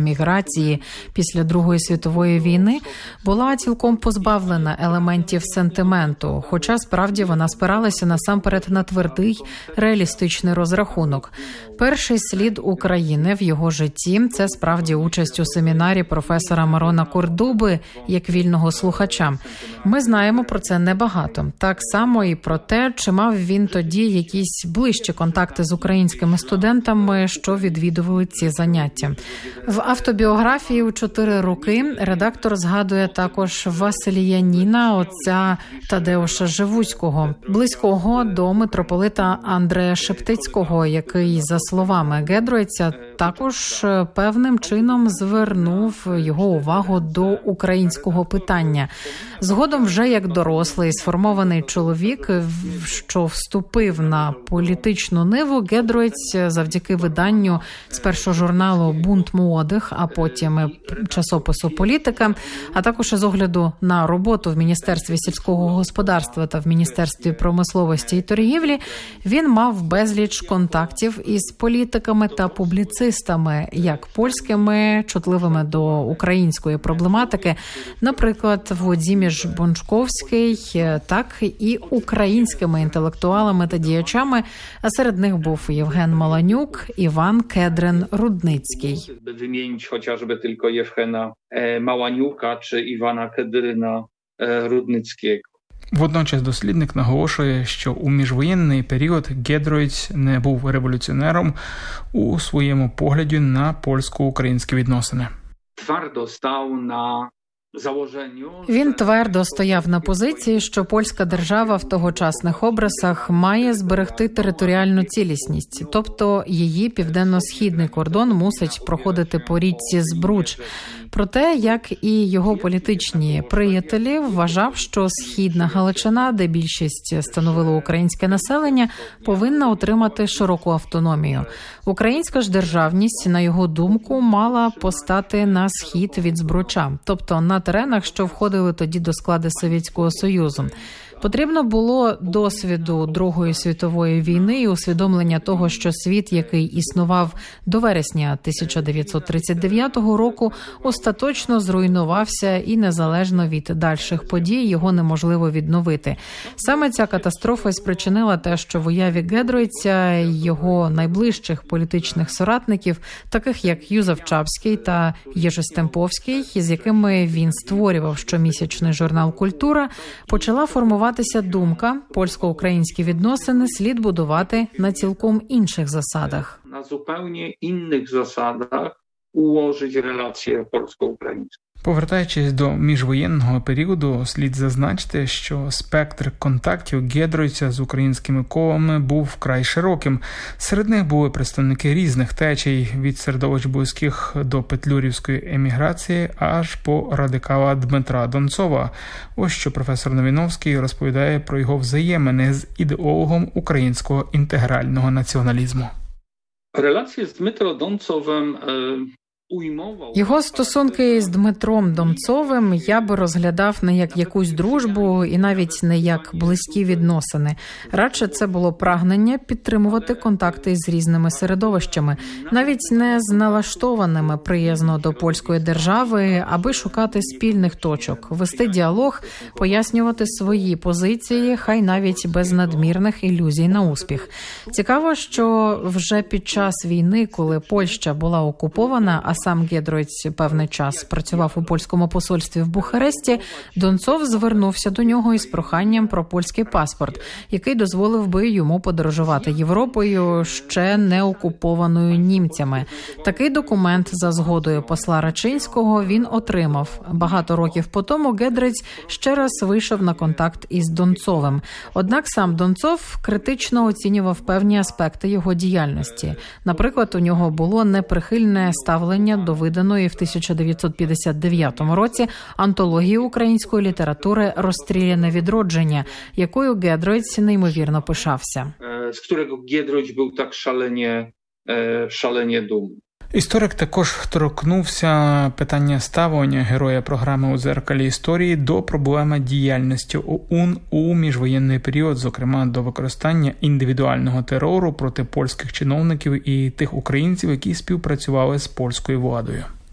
еміграції після Другої світової війни, була цілком позбавлена елементів сентименту, хоча справді вона спиралася насамперед на твердий, реалістичний розрахунок. Перший слід України в його житті – це справді участь у семінарі професора Мирона Кордуби як вільного слухача. Ми знаємо про це небагато. Так само і про те, чи мав він тоді якісь ближчі контакти з українськими студентами, що відвідували ці заняття. В автобіографії у 4 роки редактор згадує також Василіяніна, отця Тадеуша Живуцького, близького до митрополита Андрея Шептицького, який, за словами Гедройця, також певним чином звернув його увагу до українського питання. Згодом вже як дорослий, сформований чоловік, що вступив на політичну ниву, Гедройць завдяки виданню спершу журналу «Бунт молодих», а потім часопису «Політика», а також з огляду на роботу в Міністерстві сільського господарства та в Міністерстві промисловості і торгівлі, він мав безліч контактів із політиками та публіцистами, як польськими, чутливими до української проблематики, наприклад, Владимир Бончковський, так і українськими інтелектуалами та діячами, а серед них був Євген Маланюк, Іван Кедрин-Рудницький. Вимінити хоча б тільки Євгена Маланюка чи Івана Кедрина-Рудницького. Водночас дослідник наголошує, що у міжвоєнний період Гедройц не був революціонером у своєму погляді на польсько-українські відносини. Він твердо стояв на позиції, що польська держава в тогочасних образах має зберегти територіальну цілісність, тобто її південно-східний кордон мусить проходити по річці Збруч. Проте, як і його політичні приятелі, вважав, що Східна Галичина, де більшість становило українське населення, повинна отримати широку автономію. Українська ж державність, на його думку, мала постати на схід від Збруча, тобто на теренах, що входили тоді до складу Совєтського Союзу. Потрібно було досвіду Другої світової війни і усвідомлення того, що світ, який існував до вересня 1939 року, остаточно зруйнувався і незалежно від дальших подій його неможливо відновити. Саме ця катастрофа спричинила те, що в уяві Гедройця його найближчих політичних соратників, таких як Юзеф Чапський та Єжи Стемповський, з якими він створював щомісячний журнал «Культура», почала формуватися думка, польсько-українські відносини слід будувати на цілком інших засадах. На zupełnie innych zasadach ułożyć relacje polsko-ukraińskie. Повертаючись до міжвоєнного періоду, слід зазначити, що спектр контактів Гедройця з українськими колами був вкрай широким. Серед них були представники різних течій, від середовищ близьких до петлюрівської еміграції аж по радикала Дмитра Донцова. Ось що професор Новіновський розповідає про його взаємини з ідеологом українського інтегрального націоналізму. Relacje z Dmytro Doncowem Його стосунки з Дмитром Донцовим я би розглядав не як якусь дружбу і навіть не як близькі відносини. Радше це було прагнення підтримувати контакти з різними середовищами, навіть не з налаштованими приязно до польської держави, аби шукати спільних точок, вести діалог, пояснювати свої позиції, хай навіть без надмірних ілюзій на успіх. Цікаво, що вже під час війни, коли Польща була окупована, а сам Гедройц певний час працював у польському посольстві в Бухаресті, Донцов звернувся до нього із проханням про польський паспорт, який дозволив би йому подорожувати Європою, ще не окупованою німцями. Такий документ за згодою посла Рачинського він отримав. Багато років по тому Гедройц ще раз вийшов на контакт із Донцовим. Однак сам Донцов критично оцінював певні аспекти його діяльності. Наприклад, у нього було неприхильне ставлення до виданої в 1959 році антології української літератури «Розстріляне відродження», якою Гедройц неймовірно пишався. З якого Гедройц був так шалені думний. Історик також торкнувся питання ставлення героя програми «У дзеркалі історії» до проблеми діяльності ОУН у міжвоєнний період, зокрема до використання індивідуального терору проти польських чиновників і тих українців, які співпрацювали з польською владою.